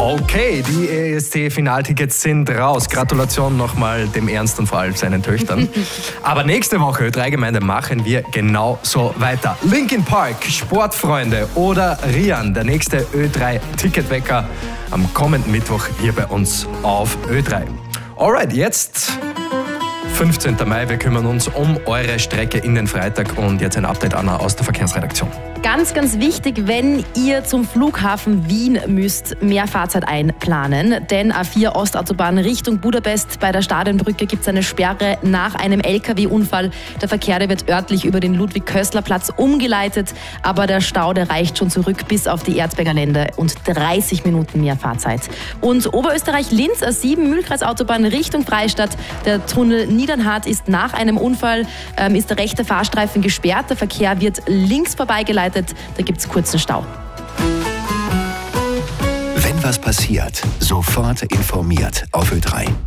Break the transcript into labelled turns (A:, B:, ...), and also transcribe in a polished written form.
A: Okay, die ESC-Finaltickets sind raus. Gratulation nochmal dem Ernst und vor allem seinen Töchtern. Aber nächste Woche, Ö3-Gemeinde, machen wir genau so weiter. Linkin Park, Sportfreunde oder Rian, der nächste Ö3-Ticketwecker am kommenden Mittwoch hier bei uns auf Ö3. Alright, jetzt 15. Mai, wir kümmern uns um eure Strecke in den Freitag und jetzt ein Update, Anna, aus der Verkehrsredaktion.
B: Ganz, ganz wichtig, wenn ihr zum Flughafen Wien müsst, mehr Fahrzeit einplanen. Denn A4 Ostautobahn Richtung Budapest bei der Stadionbrücke gibt es eine Sperre nach einem LKW-Unfall. Der Verkehr der wird örtlich über den Ludwig-Köstler-Platz umgeleitet, aber der Stau der reicht schon zurück bis auf die Erzberger Lände und 30 Minuten mehr Fahrzeit. Und Oberösterreich-Linz A7 Mühlkreisautobahn Richtung Freistadt. Der Tunnel Niedernhart ist nach einem Unfall, ist der rechte Fahrstreifen gesperrt. Der Verkehr wird links vorbeigeleitet. Da gibt es kurzen Stau.
C: Wenn was passiert, sofort informiert auf Ö3.